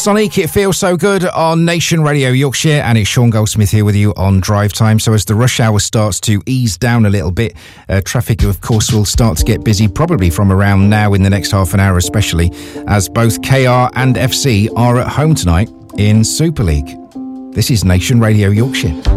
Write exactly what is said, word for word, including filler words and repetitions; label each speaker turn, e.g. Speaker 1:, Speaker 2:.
Speaker 1: Sonic, it feels so good on Nation Radio Yorkshire, and it's Sean Goldsmith here with you on Drive Time. So as the rush hour starts to ease down a little bit, uh, traffic of course will start to get busy probably from around now in the next half an hour, especially as both K R and F C are at home tonight in Super League. This is Nation Radio Yorkshire.